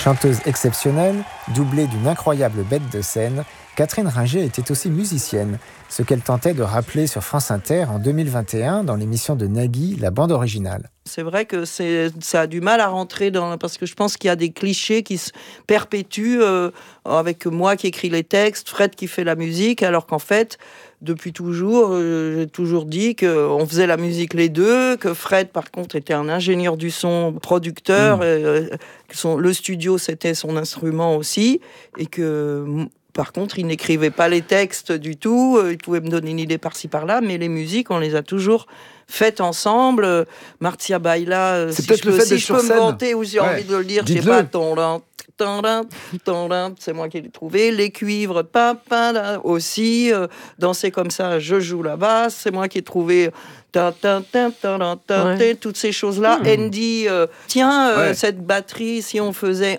Chanteuse exceptionnelle, doublée d'une incroyable bête de scène, Catherine Ringer était aussi musicienne, ce qu'elle tentait de rappeler sur France Inter en 2021 dans l'émission de Nagui, la bande originale. C'est vrai que ça a du mal à rentrer parce que je pense qu'il y a des clichés qui se perpétuent avec moi qui écris les textes, Fred qui fait la musique, alors qu'en fait, depuis toujours, j'ai toujours dit qu'on faisait la musique les deux, que Fred, par contre, était un ingénieur du son, producteur, le studio, c'était son instrument aussi, et que... Par contre, il n'écrivait pas les textes du tout. Il pouvait me donner une idée par-ci, par-là, mais les musiques, on les a toujours faites ensemble. Marcia Baila, c'est si peut-être je peux, le fait si de je peux me vanter ou j'ai envie de le dire, je sais Dites-le. pas, c'est moi qui l'ai trouvé. Les cuivres, aussi. Danser comme ça, je joue la basse, c'est moi qui ai trouvé... toutes ces choses-là. Andy, cette batterie, si on faisait...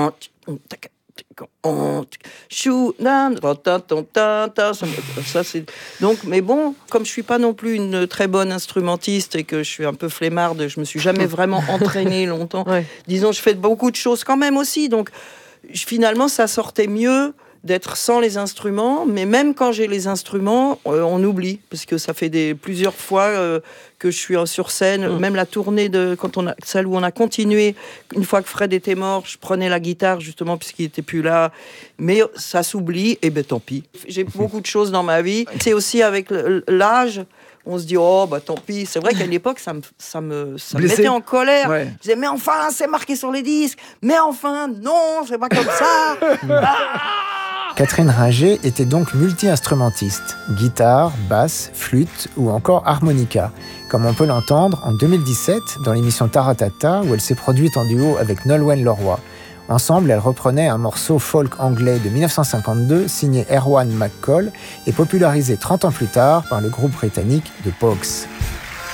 ça c'est donc, mais bon, comme je suis pas non plus une très bonne instrumentiste et que je suis un peu flemmarde, je me suis jamais vraiment entraînée longtemps. Disons, je fais beaucoup de choses quand même aussi, donc finalement ça sortait mieux d'être sans les instruments, mais même quand j'ai les instruments, on oublie, parce que ça fait plusieurs fois que je suis sur scène, même la tournée celle où on a continué, une fois que Fred était mort, je prenais la guitare justement puisqu'il était plus là, mais ça s'oublie, et ben tant pis. J'ai beaucoup de choses dans ma vie, c'est aussi avec l'âge, on se dit, oh, bah tant pis. C'est vrai qu'à l'époque, ça me mettait en colère. Je disais, mais enfin, c'est marqué sur les disques. Mais enfin, non, c'est pas comme ça. Catherine Ringer était donc multi-instrumentiste, guitare, basse, flûte ou encore harmonica, comme on peut l'entendre en 2017 dans l'émission Taratata où elle s'est produite en duo avec Nolwenn Leroy. Ensemble, elles reprenaient un morceau folk anglais de 1952 signé Erwan McCall et popularisé 30 ans plus tard par le groupe britannique The Pogues.